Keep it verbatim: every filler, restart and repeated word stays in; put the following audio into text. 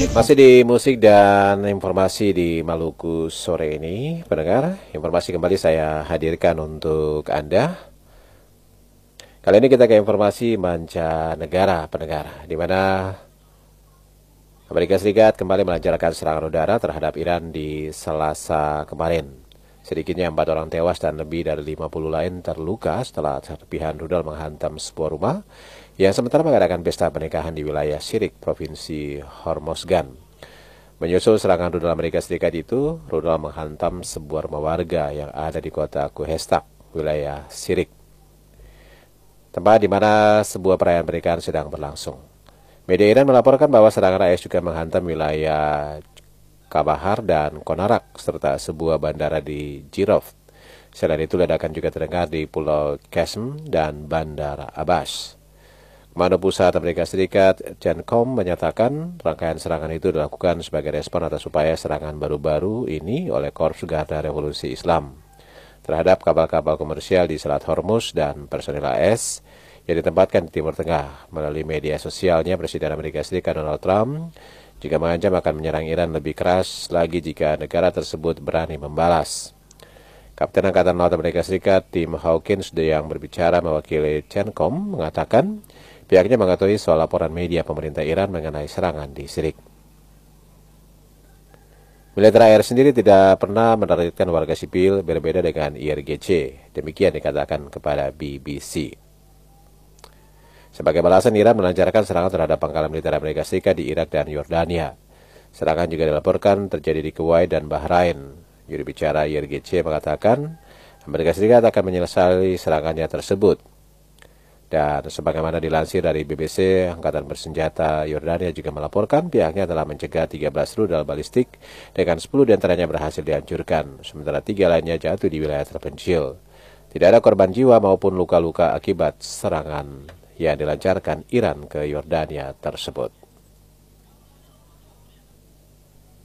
Masih di musik dan informasi di Maluku sore ini, pendengar. Informasi kembali saya hadirkan untuk Anda. Kali ini kita ke informasi mancanegara, pendengar, di mana Amerika Serikat kembali melancarkan serangan udara terhadap Iran di Selasa kemarin. Sedikitnya empat orang tewas dan lebih dari lima puluh lain terluka setelah serpihan rudal menghantam sebuah rumah yang sementara mengadakan pesta pernikahan di wilayah Sirik, Provinsi Hormozgan. Menyusul serangan rudal Amerika Serikat itu, rudal menghantam sebuah rumah warga yang ada di kota Kuhestak, wilayah Sirik, tempat di mana sebuah perayaan pernikahan sedang berlangsung. Media Iran melaporkan bahwa serangan A I S juga menghantam wilayah Kabahar dan Konarak, serta sebuah bandara di Jirov. Selain itu, ledakan juga terdengar di Pulau Qasem dan Bandar Abbas. Komando Pusat Amerika Serikat, CENTCOM, menyatakan rangkaian serangan itu dilakukan sebagai respon atas upaya serangan baru-baru ini oleh Korps Garda Revolusi Islam terhadap kapal-kapal komersial di Selat Hormuz dan personil A S yang ditempatkan di Timur Tengah. Melalui media sosialnya, Presiden Amerika Serikat Donald Trump juga mengancam akan menyerang Iran lebih keras lagi jika negara tersebut berani membalas. Kapten Angkatan Laut Amerika Serikat Tim Hawkins yang berbicara mewakili CENTCOM mengatakan pihaknya mengetahui soal laporan media pemerintah Iran mengenai serangan di Sirik. Militer air sendiri tidak pernah menargetkan warga sipil, berbeda dengan I R G C. Demikian dikatakan kepada B B C. Sebagai balasan, Iran melancarkan serangan terhadap pangkalan militer Amerika Serikat di Irak dan Yordania. Serangan juga dilaporkan terjadi di Kuwait dan Bahrain. Juru bicara I R G C mengatakan Amerika Serikat akan menyelesaikan serangannya tersebut. Dan sebagaimana dilansir dari B B C, Angkatan Bersenjata Yordania juga melaporkan pihaknya telah mencegah tiga belas rudal balistik dengan sepuluh diantaranya berhasil dihancurkan, sementara tiga lainnya jatuh di wilayah terpencil. Tidak ada korban jiwa maupun luka-luka akibat serangan yang dilancarkan Iran ke Yordania tersebut.